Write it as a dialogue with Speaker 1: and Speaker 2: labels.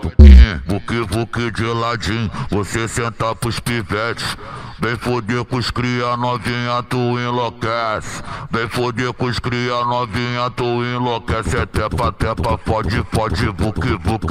Speaker 1: Buque de ladinho, você senta pros pivetes. Vem foder com os cria novinha, tu enlouquece. Vem foder com os cria novinha, tu enlouquece. É tepa, fode, buque